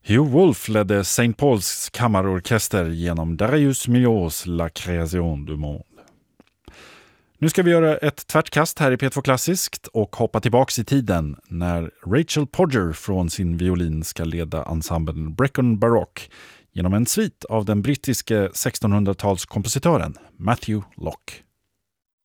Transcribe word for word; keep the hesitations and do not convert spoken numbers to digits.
Hugh Wolf ledde Saint Pauls kammarorkester genom Darius Milhaud's La Création du Monde. Nu ska vi göra ett tvärtkast här i P två Klassiskt och hoppa tillbaks i tiden när Rachel Podger från sin violin ska leda ensemblen Brecon Baroque genom en svit av den brittiske sextonhundratals kompositören Matthew Locke.